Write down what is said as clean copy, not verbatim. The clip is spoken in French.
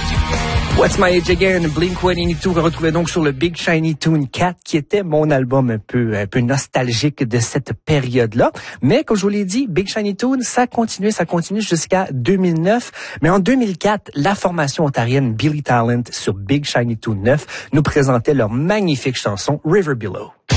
What's My Age Again, Blink-182, qu'on retrouvait donc sur le Big Shiny Tune 4, qui était mon album un peu nostalgique de cette période-là. Mais, comme je vous l'ai dit, Big Shiny Tune, ça continue jusqu'à 2009. Mais en 2004, la formation ontarienne Billy Talent sur Big Shiny Tune 9 nous présentait leur magnifique chanson River Below.